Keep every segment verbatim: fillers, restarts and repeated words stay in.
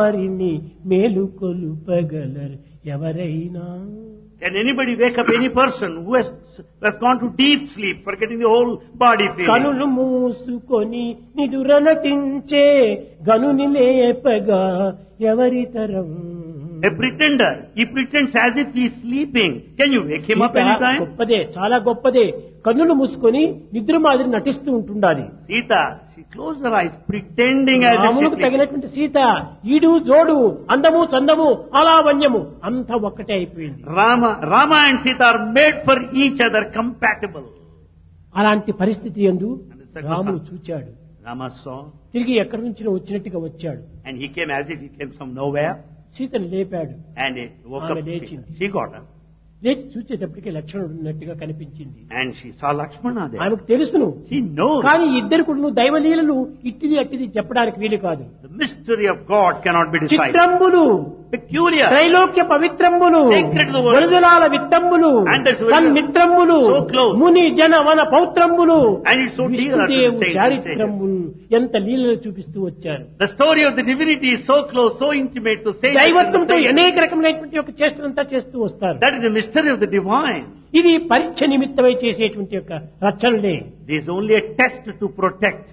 వారిని మేలుకొలుపగలరు ఎవరైనా. Can anybody wake up any person who has, who has gone to deep sleep, forgetting the whole body feeling? కనులు మూసుకొని నిదుర నటించే గనుని లేపగా ఎవరి తరం. A pretender, he pretends as if he is sleeping. Can you wake him up Sita anytime? గొప్పదే, చాలా గొప్పదే. కన్నులు మూసుకొని నిద్ర మాదిరి నటిస్తూ ఉంటుండాలి. Sita, she closed her eyes, pretending as if she is రాములకు sleeping. తగినటువంటి సీత ఈడు జోడు అందము చందము అలావన్యము అంతా ఒక్కటే అయిపోయింది. Rama, Rama and Sita are made for each other, compatible. అలాంటి పరిస్థితి యందు రాముడు చూచాడు. Rama saw, తిరిగి ఎక్కడి నుంచి వచ్చినట్టుగా వచ్చాడు. and he came as if he came from nowhere, సీతను లేపాడు. and he woke ఆమె up. లేచింది. She, she got up, లేచి చూసేటప్పటికి లక్ష్మణుడు ఉన్నట్టుగా కనిపించింది. and she saw Lakshmana there. ఆమెకు తెలుసును. She knows కానీ ఇద్దరు కూడా దైవలీలలు ఇట్టిది అట్టిది చెప్పడానికి వీలు కాదు. the mystery of God cannot be decided. చిత్రంబులు Peculiar. Trailokya పవిత్రంబులు Sacred to the world. వరదలాల విత్తంబులు And there's very- సన్మిత్రంబులు So close. ముని జన వన పౌత్రంబులు And it's so dear to the విష్ణుదేవు saints and చారిత్రంబులు ఎంత లీలలు చూపిస్తూ వచ్చారు. The story of the divinity is so close, so intimate to say. దైవత్వంతో అనేక రకమైనటువంటి ఒక చేష్టనంతా చేస్తూ వస్తారు. That is the mystery of the divine. ఇది పరీక్ష నిమిత్తమై చేసేటువంటి యొక్క రక్షణలే. This is only a test to protect.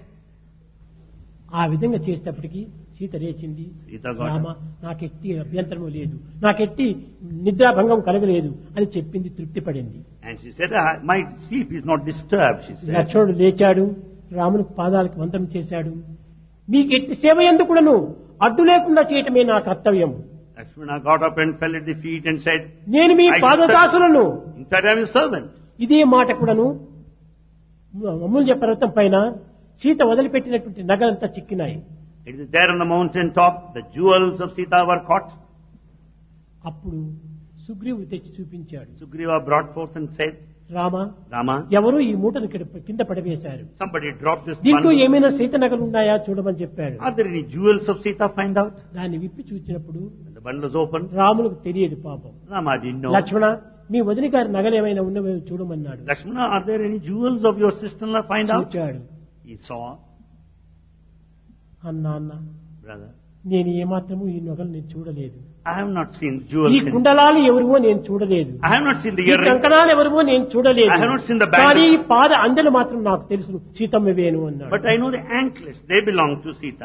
ఆ విధంగా చేసేటప్పటికి సీత లేచింది. సీత got రామ నాకెట్టి అభ్యంతరము లేదు, నాకెట్టి నిద్రాభంగం కలగలేదు అని చెప్పింది, తృప్తి పడింది. And she said, ah, my sleep is not disturbed, she said. లక్ష్మణుడు లేచాడు, రాముని పాదాలకు వందనం చేశాడు. మీకు ఎట్టి సేవ ఎందుకును అడ్డు లేకుండా చేయటమే నా కర్తవ్యం. Lakshmana got up and fell at the feet and said, నేను మీ I should పాదదాసులను. serve. In fact, I am your servant. ఇదే మాట కూడాను అమూల్య పర్వతం పైన Sita వదిలిపెట్టినటువంటి నగలంతా చిక్కినాయి. It is there on the mountain top, the jewels of Sita were caught. అప్పుడు సుగ్రీవుడు తెచ్చి చూపించాడు. Sugriva brought forth and said, Rama Rama, ఎవరు ఈ మూటను ఇక్కడ కింద పడవేశారు, somebody dropped this దీంట్లో bundle. ఏమైనా సీత నగలు ఉన్నాయా చూడమని చెప్పాడు. Are there any jewels of Sita? Find out. దాన్ని విప్పి చూసినప్పుడు When the bundle was opened, రాములకు తెలియదు పాపం. Rama didn't know. లక్ష్మణ మీ వదిన గారి నగలు ఏమైనా ఉన్నవో చూడమన్నాడు. Lakshmana, are there any jewels of your sister-in-law? Find out. చూచాడు. He saw, అన్నా అన్న brother, నేను ఏమాత్రము ఈ నగలు నేను చూడలేదు. I have not seen ఈ jewels in. కుండలాలు ఎవరివో నేను చూడలేదు. I have not seen the ఈ earring. కంకణాలు ఎవరివో నేను చూడలేదు. I have not seen the band. కానీ ఈ పాద అంజలు మాత్రం నాకు తెలుసు సీతమ్మవేను అన్నాడు. But I know the anklets. They belong to Sita.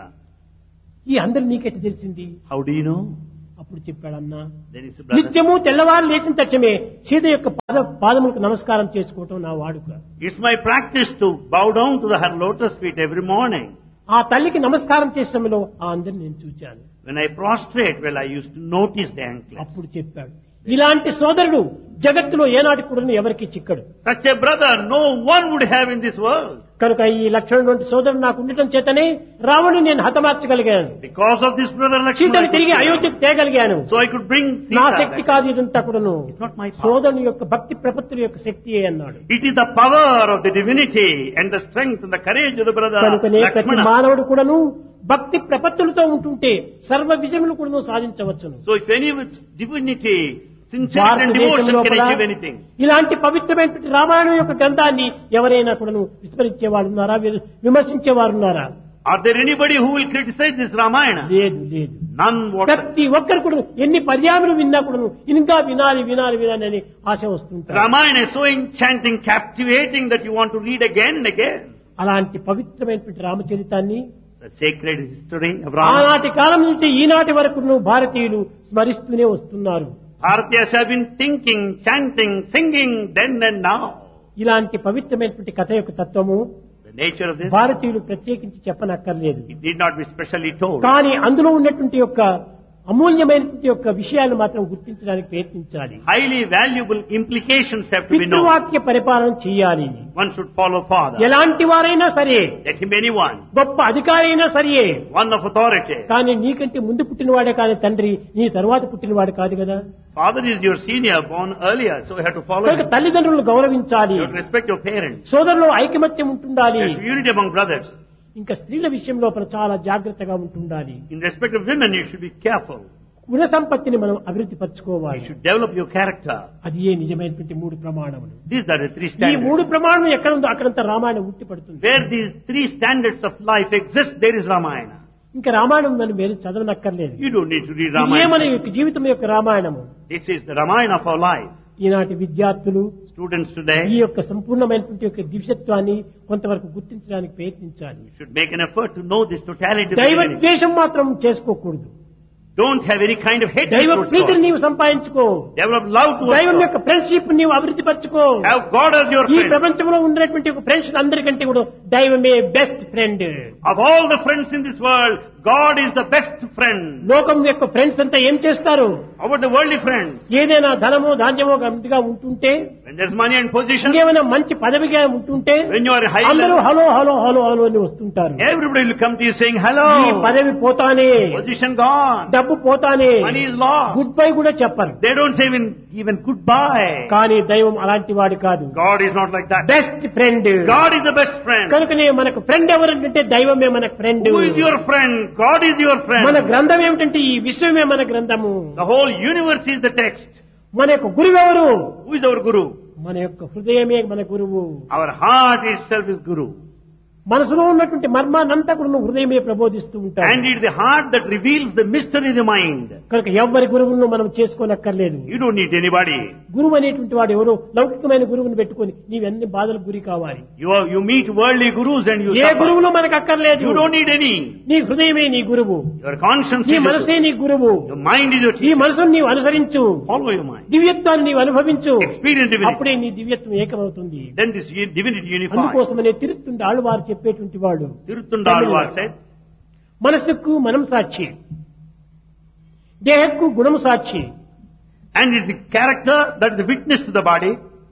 ఈ అందరు నీకెట్టి తెలిసింది? How do you know? అప్పుడు చెప్పాడన్నా, Then he said, brother, నిత్యము తెల్లవారు లేచిన తక్షమే సీత యొక్క పాద పాదములకు నమస్కారం చేసుకోవటం నా వాడుక. it's my practice to bow down to the, her lotus feet every morning. ఆ తల్లికి నమస్కారం చేసే సమయంలో ఆ అందరిని నేను చూచాను. When I prostrate, well, I used to notice the anklets. అప్పుడు చెప్పాడు, ఇలాంటి సోదరుడు జగత్తులో ఏనాటికి కూడా ఎవరికి చిక్కడు. Such a brother no one would have in this world. కనుక ఈ లక్ష్మణుడు వంటి సోదరుడు నాకు ఉండటం చేతనే రావణుని నేను హతమార్చగలిగాను. Because of this brother Lakshmana, సీతను I could తిరిగి kill him. అయోధ్యకు తేగలిగాను. So I could bring నా Sita శక్తి back. కాదు ఇదంతా కూడాను, It's not my power. సోదరుని యొక్క భక్తి ప్రపత్తుల యొక్క శక్తియే అన్నాడు. It is the power of the divinity and the strength and the courage of the brother కనుకనే ప్రతి Lakshmana. మానవుడు కూడాను భక్తి ప్రపత్తులతో ఉంటుంటే సర్వ విజయములు కూడాను సాధించవచ్చును. So if any with divinity, sincerity and devotion భారతదేశంలో can కూడా achieve anything. ఇలాంటి పవిత్రమైనటువంటి రామాయణం యొక్క గ్రంథాన్ని ఎవరైనా కూడాను విస్మరించే వాళ్ళు ఉన్నారా, వి- విమర్శించే వారు ఉన్నారా? Are there anybody who will criticize this Ramayana? లేదు లేదు. None whatsoever. ప్రతి ఒక్కరు కూడా ఎన్ని పర్యాములు విన్నా కూడాను ఇంకా వినాలి వినాలి వినాలి అని ఆశ వస్తుంటారు. Ramayana is so enchanting, captivating that you want to read again and again. అలాంటి పవిత్రమైనటువంటి రామచరితాన్ని The sacred history of Rama. ఆనాటి కాలం నుంచి ఈనాటి వరకు భారతీయులు స్మరిస్తూనే వస్తున్నారు. Bharatiyas have been thinking, chanting, singing then and now. ఇలాంటి పవిత్రమైనటువంటి కథ యొక్క తత్వము The nature of this, భారతీయులు ప్రత్యేకించి చెప్పనక్కర్లేదు. it need not be specially told. కానీ అందులో ఉన్నటువంటి యొక్క అమూల్యమైనటువంటి యొక్క విషయాలు మాత్రం గుర్తించడానికి ప్రయత్నించాలి. Highly valuable implications have to be known. పితృవాక్య పరిపాలన చేయాలి. One should follow father. ఎలాంటి వారైనా సరే, Let him be anyone. గొప్ప అధికారి అయినా సరే, One of authority. కానీ నీకంటే ముందు పుట్టినవాడే కానీ తండ్రి నీ తర్వాత పుట్టినవాడు కాదు కదా. Father is your senior, born earlier, so you have to follow కనుక him. తల్లిదండ్రులను గౌరవించాలి. You have to respect your parents. సోదరులో ఐకమత్యం ఉంటుండాలి. There should be unity among brothers. ఇంకా స్త్రీల విషయం లోపల చాలా జాగ్రత్తగా ఉంటుండాలి. In respect of women, you should be careful. గుణ సంపత్తిని మనం అభివృద్ధి పరచుకోవాలి. You should develop your character. అది ఏ నిజమైనటువంటి మూడు ప్రమాణములు. These are the three ఈ మూడు standards. ప్రమాణం ఎక్కడ ఉందో అక్కడంతా రామాయణం ఉట్టి పడుతుంది. Where these three standards of life exist, there is Ramayana. ఇంకా రామాయణం మనం వేరే చదవనక్కర్లేదు. You don't need to read ఇదే Ramayana. మన యొక్క జీవితం యొక్క రామాయణము. This is the Ramayana of our life. ఈనాటి విద్యార్థులు Students today ఈ యొక్క సంపూర్ణమైనటువంటి యొక్క దివ్యత్వాన్ని కొంతవరకు గుర్తించడానికి ప్రయత్నించాలి. should make an effort to know this totality of the దైవ divinity. ద్వేషం మాత్రం చేసుకోకూడదు. Don't have any kind of hatred దైవ towards ప్రీతిని God. నీవు సంపాదించుకో. Develop love towards దైవం God. యొక్క ఫ్రెండ్షిప్ నీవు అభివృద్ధి పరచుకో. Have God as your ఈ friend. ప్రపంచంలో ఉన్నటువంటి ఒక ఫ్రెండ్స్ అందరికంటే కూడా దైవమే best friend. Of all the friends in this world, God is the best friend. లోకం యొక్క ఫ్రెండ్స్ అంతా ఏం చేస్తారు? How about the worldly friends? ఏదైనా ధనమో ధాన్యమో గట్టిగా ఉంటుంటే, When there's money and position, ఇంకేమైనా మంచి పదవిగా ఉంటుంటే when you are high అందరూ level, hello hello hello hello అని వస్తుంటారు. everybody will come to you saying, ఈ hello, పదవి పోతానే, position gone, డబ్బు పోతానే, money is lost. Good bye కూడా చెప్పరు. They don't say even, even goodbye. కానీ దైవం అలాంటి వాడు కాదు. God is not like that. Best friend. God is the best friend. కనుకనే మనకు ఫ్రెండ్ ఎవరంటే దైవమే మన friend. Who is your friend? God is your friend. మన గ్రంథం ఏమిటంటే ఈ విశ్వమే మన గ్రంథము. The whole universe is the text. మన యొక్క గురువు ఎవరు? Who is our Guru? మన యొక్క హృదయమే మన గురువు. Our heart itself is Guru. మనసులో ఉన్నటువంటి మర్మాన్నంతా కూడా నువ్వు హృదయమే ప్రబోధిస్తూ ఉంటావు. And it is the heart that reveals the mystery of the mind. కనుక ఎవ్వరి గురువులను మనం చేసుకోనక్కర్లేదు. You don't need anybody. గురువు అనేటువంటి వాడు ఎవరో లౌకికమైన గురువుని పెట్టుకొని నీవెన్ని బాధలకు గురి కావాలి. You are, you meet worldly gurus and you A suffer. గురువులు మనకు అక్కర్లేదు. You don't need any. నీ హృదయమే నీ గురువు. Your conscience నీ is your మనసే Guru. నీ గురువు. Your mind is your ఈ teacher. మనసును నీవు అనుసరించు. Follow your mind. దివ్యత్వాన్ని నీవు అనుభవించు. Experience divinity. అప్పుడే నీ దివ్యత్వం ఏకమవుతుంది. Then this divinity unifies. అందుకోసమనే తిరుత్తుండే ఆళ్వారు చెప్పేటువంటి వాడు Tirutundalvar said, మనసుకు మనం సాక్షి, దేహకు గుణం సాక్షి, and it's the character that is the witness to the body,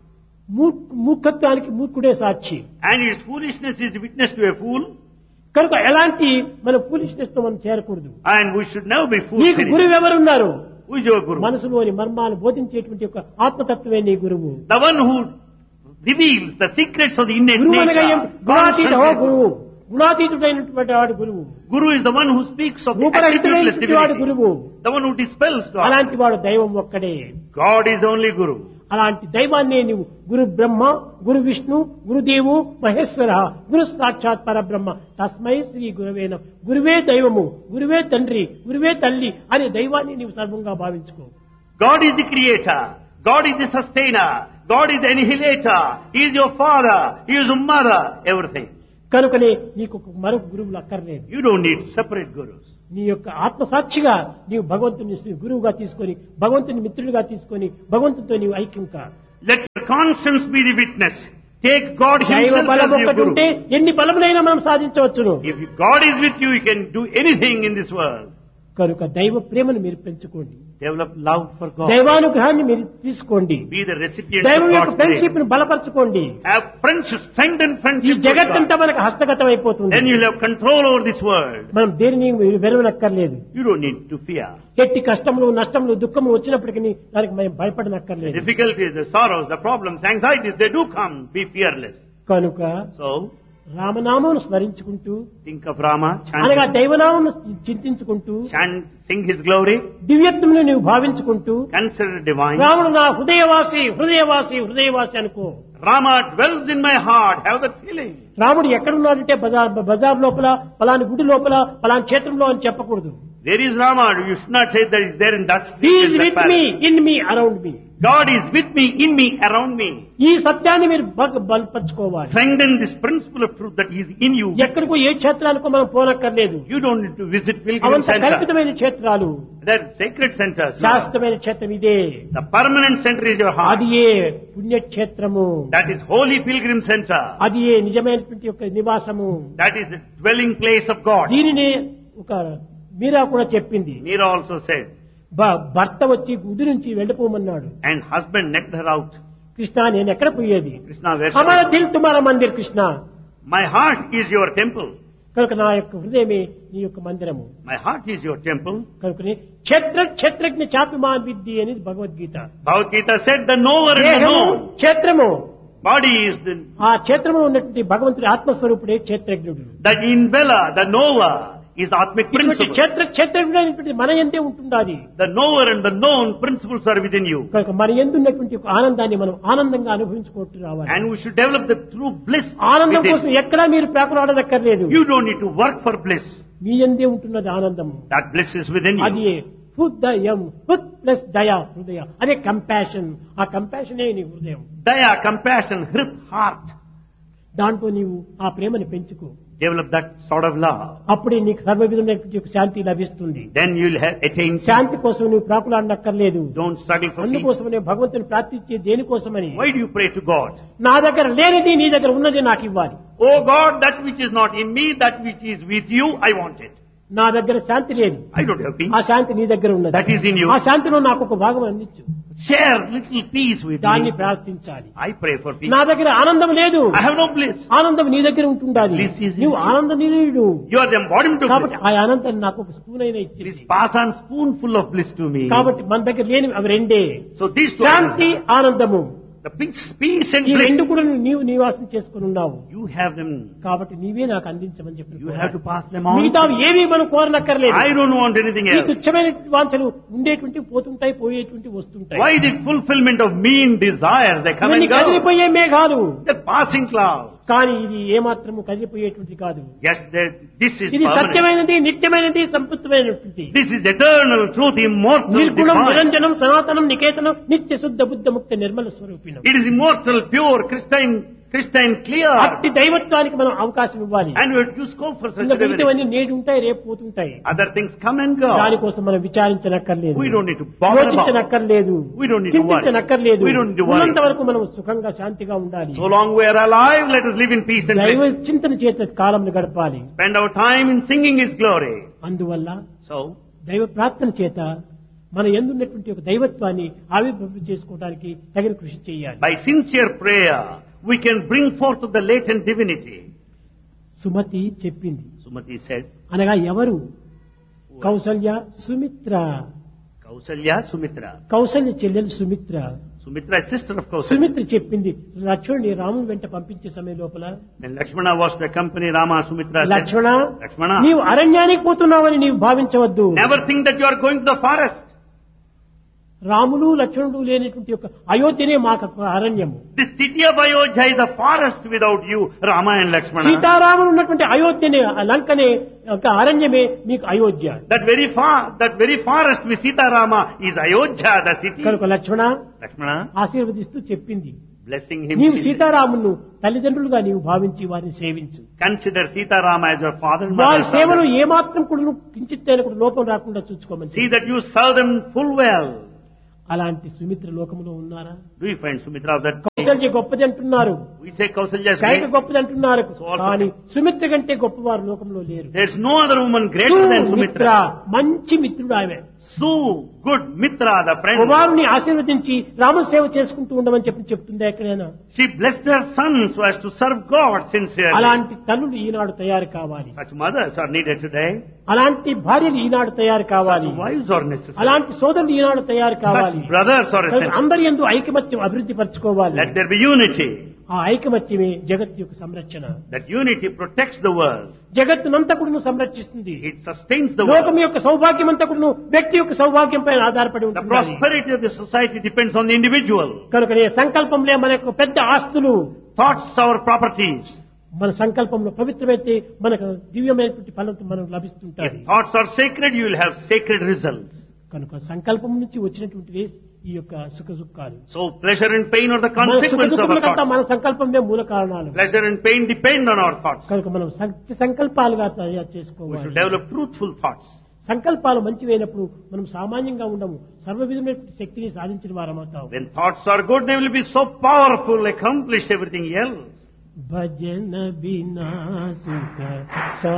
మూర్ఖత్వానికి మూర్ఖుడే Sakshi. and its foolishness is the witness to a fool, కనుక ఎలాంటి మన ఫూలిష్నెస్ తో మనం చేరకూడదు. and we should never be fools. నీకు anymore. గురువు ఎవరున్నారు? Who is your Guru? మనసులోని మర్మాలు బోధించేటువంటి ఒక ఆత్మతత్వమే నీ గురువు. The one who reveals the secrets of the innate గురువు అనగా ఏం? nature. గుణాతీత ఓ Consciousness. గురువు, గుణాతీతుడైనటువంటి వాడు గురువు. Guru is the one who speaks of the రూపరహితుడైనటువంటి attributeless వాడు divinity. గురువు. The one who dispels God. అలాంటి వాడు దైవం ఒక్కడే. God is only Guru. అలాంటి దైవాన్ని నువ్వు గురు బ్రహ్మ, గురు విష్ణు, గురుదేవు మహేశ్వర, గురు సాక్షాత్ పరబ్రహ్మ తస్మై శ్రీ గురువే నమః. గురువే దైవము, గురువే తండ్రి, గురువే తల్లి అనే దైవాన్ని నీవు సర్వంగా భావించుకో. God is the creator. God is the sustainer. God is the annihilator. He is your father. He is your mother. Everything. కనుకనే నీకు ఒక మరొక గురువులు అక్కర్లేదు. You don't need separate gurus. నీ యొక్క ఆత్మసాక్షిగా నీవు భగవంతుని గురువుగా తీసుకొని, భగవంతుని మిత్రుడిగా తీసుకొని, భగవంతునితో నీవు ఐక్యం కా. Let your conscience be the witness. Take God దైవ himself బలం as your ఒకటి ఉంటే Guru. ఎన్ని బలములైనా మనం సాధించవచ్చును. If God is with you, you can do anything in this world. కనుక దైవ ప్రేమను మీరు పెంచుకోండి. Develop love for God. దైవానుగ్రహాన్ని మీరు తీసుకోండి. Be the recipient దైవం of యొక్క God's ఫ్రెండ్షిప్ grace. ను బలపరచుకోండి. Have friendship, strengthen ఈ friendship with జగత్తంతా God. మనకు హస్తగతం అయిపోతుంది. Then you'll have control over this world. మనం దేనిని వెరవనక్కర్లేదు. You don't need to fear. ఎట్టి కష్టములు, నష్టములు, దుఃఖములు వచ్చినప్పటికీ దానికి మనం భయపడనక్కర్లేదు. Difficulties, the sorrows, the problems, anxieties, they do come. Be fearless. కనుక So, రామనామమును స్మరించుకుంటూ, think of Rama, అనగా chant, దైవనామమును చింతించుకుంటూ, chant, sing his glory, దివ్యత్వమును నీవు భావించుకుంటూ, consider divine. రాముడు నా హృదయవాసి, హృదయవాసి, హృదయవాసి అనుకో. Rama dwells in my heart. Have that feeling. రాముడు ఎక్కడున్నాడంటే బజార్ బజార్ లోపల, పలాని గుడి లోపల, పలాని క్షేత్రంలో అని చెప్పకూడదు. There is Rama. You should not say that he's there in that he street. Is in that with me, palace. In me, around me. God is with me, in me, around me. ఈ సత్యాన్ని మీరు బాగా బలపరచుకోవాలి. Strengthen this principle of truth that is in you. ఎక్కడికో ఏ క్షేత్రానికో మనం పోనక్కర్లేదు. You don't need to visit pilgrim అవంత center. కల్పితమైన క్షేత్రాలు. They're sacred centers. శాశ్వతమైన క్షేత్రం ఇదే. The permanent center is your heart. అది ఏ పుణ్యక్షేత్రము. That is holy pilgrim center. అది ఏ నిజమైనటువంటి యొక్క నివాసము. That is the dwelling place of God. దీనిని ఒక మీరా కూడా చెప్పింది. Meera also said, భ- భర్త వచ్చి గుడి నుంచి వెళ్ళిపోమన్నాడు. and husband necked her out. Krishna నేను ఎక్కడ పోయేది? Krishna, where Hamara shall I? Dil తుమారా Mandir Krishna. My heart is your temple. కనుక నా యొక్క హృదయమే నీ యొక్క మందిరము. My heart is your temple. కనుకనే క్షేత్ర క్షేత్రజ్ఞ చాపిమాన్ విద్ది అనేది Bhagavad Gita. Bhagavad Gita said, the knower and the దేహము known. క్షేత్రము. Body is the, ఆ క్షేత్రంలో ఉన్నటువంటి భగవంతుడి ఆత్మస్వరూపుడే క్షేత్రజ్ఞుడు. the indweller, the knower is Atmic ఇటువంటి principle. క్షేత్ర క్షేత్రజ్ఞుడైనటువంటి మన ఎందే ఉంటుండాలి. The knower and the known principles are within you. కనుక మన ఎందు ఉన్నటువంటి ఒక ఆనందాన్ని మనం ఆనందంగా అనుభవించుకుంటూ రావాలి. And we should develop the true bliss ఆనందం కోసం within. ఎక్కడా మీరు ప్రాకులాడనక్కర్లేదు. You don't need to work for bliss. మీ యందే ఉంటున్నది ఆనందము. That bliss is within you. అది హృదయం, హృత్ ప్లస్ దయ, హృదయ అదే కంపాషన్. ఆ కంపాషనే నీ హృదయం. Daya, compassion, hrit, heart. దాంట్లో నీవు ఆ ప్రేమని పెంచుకో. Develop that sort of love. అప్పుడే నీకు సర్వవిధమైనటువంటి ఒక శాంతి లభిస్తుంది. Then you will have attained శాంతి కోసం నువ్వు ప్రాకులాడనక్కర్లేదు. Don't struggle for peace. అందుకోసమనే భగవంతుని ప్రార్థించే దేనికోసమని, Why do you pray to God? నా దగ్గర లేనిది నీ దగ్గర ఉన్నది నాకు ఇవ్వాలి. Oh God, that which is not in me, that which is with you, I want it. నా దగ్గర శాంతి లేదు, I don't have peace. ఆ శాంతి నీ దగ్గర ఉన్నది. That is in you. ఆ శాంతిలో నాకు ఒక భాగం అందించు. Share little peace with దాన్ని me. ప్రార్థించాలి. I pray for peace. నా దగ్గర ఆనందం లేదు, I have no bliss. ఆనందం నీ దగ్గర ఉంటుండాలి. Bliss is in నువ్వు you. ఆనంద నిలయుడు You are the embodiment of కాబట్టి bliss. ఆ ఆనందాన్ని నాకు ఒక స్పూన్ అయినా Please ఇచ్చేసి. pass on spoonful of bliss to me. కాబట్టి మన దగ్గర లేని అవి రెండే, So these two Shanti are ఆనందము. the peace, peace and ఈ రెండు bliss. కూడా నీవు నివాసం చేసుకుని ఉన్నావు. You have them. కాబట్టి నీవే నాకు అందించమని చెప్పి You have to pass them on. మిగతా ఏవి మనం కోరనక్కర్లేదు. I don't want anything ఈ else. తుచ్చమైన వాంఛలు ఉండేటువంటి పోతుంటాయి, పోయేటువంటి వస్తుంటాయి. Why the fulfillment of mean desires? They come ఇవన్నీ and go. కదిలిపోయే మేఘాలు. The passing clouds. కానీ ఇది ఏమాత్రము కదిలిపోయేటువంటి కాదు. Yes, they- this is ఇది permanent. సత్యమైనది, నిత్యమైనది, సంపూర్ణమైనటువంటి. This is eternal truth, immortal, నిర్గుణం, divine. నిరంజనం, సనాతనం, నికేతనం, నిత్య శుద్ధ బుద్ధ ముక్త Nirmala స్వరూపిణం. It is immortal, pure, crystalline, crystalline clear. అట్టి దైవత్వానికి మనం అవకాశం ఇవ్వాలి. And we have to scope for such ఇంకా a divinity. మిగతావన్నీ నేడు ఉంటాయి, రేపు పోతుంటాయి. Other things come and go. దానికోసం మనం విచారించనక్కర్లేదు, We don't need to bother about. యోచించనక్కర్లేదు, We don't need to worry. చింతించనక్కర్లేదు. We don't need to worry. ఉన్నంత వరకు మనం సుఖంగా శాంతిగా ఉండాలి. So long we are alive, let us live in peace and దైవ bliss. చింతన చేత కాలం గడపాలి. Spend our time in singing His glory. అందువల్ల So, దైవ ప్రార్థన చేత మన ఎందున్నటువంటి ఒక దైవత్వాన్ని ఆవిర్భావం చేసుకోవడానికి తగిన కృషి చేయాలి. by sincere prayer, we can bring forth the latent divinity. Sumathi చెప్పింది. Sumati said, అనగా ఎవరు? కౌసల్య, సుమిత్ర. Kausalya, Sumitra. కౌసల్య చెల్లెలు Sumitra. Sumitra is sister of Kausalya. Sumitra చెప్పింది, లక్ష్మణుని రాముని వెంట పంపించే సమయం లోపల, Then Lakshmana was to accompany Rama. Sumitra said, Lakshmana, Lakshmana, నీవు అరణ్యానికి పోతున్నావని నీవు భావించవద్దు. never think that you are going to the forest. Ramulu లక్ష్మణుడు లేనటువంటి ఒక అయోధ్యనే మాకు ఒక అరణ్యము. The city of Ayodhya is a forest without you, Rama and Lakshmana. సీతారాములు ఉన్నటువంటి అయోధ్యనే, ఆ లంకనే ఒక అరణ్యమే మీకు Ayodhya. That very far, that very forest with Sita Rama is Ayodhya, the city. కనుక లక్ష్మణ Lakshmana, ఆశీర్వదిస్తూ చెప్పింది, blessing him, నీవు she said, సీతారామును తల్లిదండ్రులుగా నీవు భావించి వారిని సేవించు. consider Sita Rama as your father and వారి mother. సేవలు ఏమాత్రం కూడా కించిత్తైన కూడా లోపం రాకుండా చూసుకోమని. See that you serve them full well. అలాంటి సుమిత్ర లోకంలో ఉన్నారా? Do you find Sumitra of that? Kaushalya గొప్పది అంటున్నారు, We say Kausalya is Kaika great. గొప్పది అంటున్నారు, So also- కానీ సుమిత్ర కంటే గొప్పవారు లోకంలో లేరు. There's no other woman greater than Sumitra Sumitra. మంచి మిత్రుడు ఆమె. Su, good, Mitra, the friend. కుమారుని ఆశీర్వదించి రామసేవ చేసుకుంటూ ఉండమని చెప్పి చెప్తుందా ఎక్కడైనా? She blessed her son so as to serve God sincerely. అలాంటి తల్లులు ఈనాడు తయారు కావాలి. Such mothers are needed today. అలాంటి భార్యలు ఈనాడు తయారు కావాలి. Such wives are necessary. అలాంటి సోదరులు ఈనాడు తయారు కావాలి. Such brothers are కనుక essential. అందరి యందు ఐకమత్యం అభివృద్ధి పరచుకోవాలి. Let there be unity. ఆ ఐకమత్యమే జగత్ యొక్క సంరక్షణ. That unity protects the world. జగత్తునంతకుడును సంరక్షిస్తుంది. It sustains the లోకం world. యొక్క సౌభాగ్యం అంతకుడును వ్యక్తి యొక్క సౌభాగ్యం పైన ఆధారపడి The ఉంటుంది. prosperity of the society depends on the individual. కనుక నీ సంకల్పంలో మనకు పెద్ద ఆస్తులు, Thoughts, our properties. మన సంకల్పంలో పవిత్రమైతే మనకు దివ్యమైనటువంటి ఫలం మనకు లభిస్తుంటాయి. If thoughts are sacred, you will have sacred results. కనుక సంకల్పం నుంచి వచ్చినటువంటివి ఈ యొక్క సుఖ దుఃఖాలు. So pleasure and pain are the మన సుఖ consequence of our దుఃఖములకంతా thoughts. మన సంకల్పమే మూల కారణాలు. Pleasure and pain depend on our thoughts. కనుక మనం సత్య సంకల్పాలుగా తయారు We చేసుకోవాలి. should develop truthful thoughts. సంకల్పాలు మంచివైనప్పుడు మనం సామాన్యంగా ఉండము, సర్వ విధమైనటువంటి శక్తిని సాధించిన వారమవుతాం. When thoughts are good, they will be so powerful, accomplish everything else. భజన బినా సుఖ